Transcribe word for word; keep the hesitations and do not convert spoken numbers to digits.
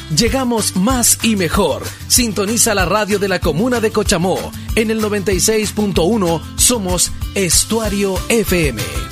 Llegamos más y mejor. Sintoniza la radio de la comuna de Cochamó. En el noventa y seis punto uno somos Estuario F M.